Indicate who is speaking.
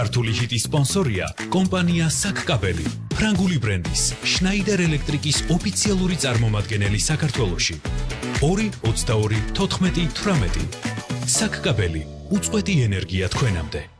Speaker 1: ქართული ჰიტის სპონსორია კომპანია საკკაბელი, ფრანგული ბრენდის შნაიდერ ელექტრიკის ოფიციალური წარმომადგენელი საქართველოში. 2-22-14-18 საკკაბელი, უწყვეტი ენერგია თქვენამდე.